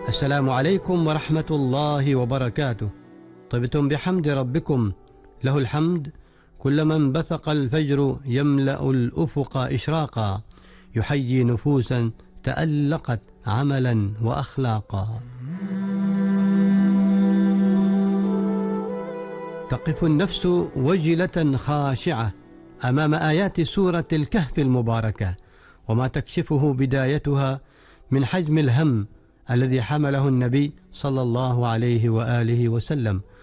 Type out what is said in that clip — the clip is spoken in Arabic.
السلام عليكم ورحمة الله وبركاته. طبتم بحمد ربكم، له الحمد كلما انبثق الفجر يملأ الأفق إشراقا، يحيي نفوسا تألقت عملا وأخلاقا. تقف النفس وجلة خاشعة أمام آيات سورة الكهف المباركة، وما تكشفه بدايتها من حجم الهم الذي حمله النبي صلى الله عليه وآله وسلم